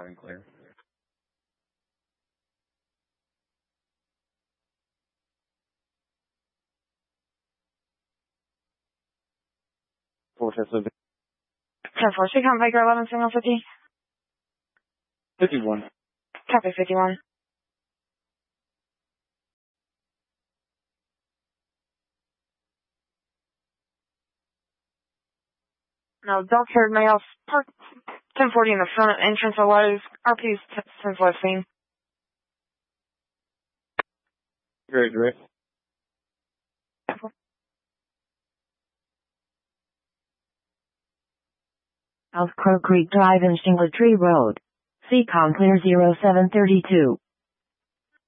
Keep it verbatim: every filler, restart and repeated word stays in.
loud and clear. Four Tesla. ten four, speak on Vicar eleven, signal fifty. fifty-one. Copy fifty-one. Now, dog-haired male, park ten forty in the front entrance of Lowe's. R P's since last seen. Great, great. South Crow Creek Drive and Shingler Tree Road. C COM clear zero seven three two.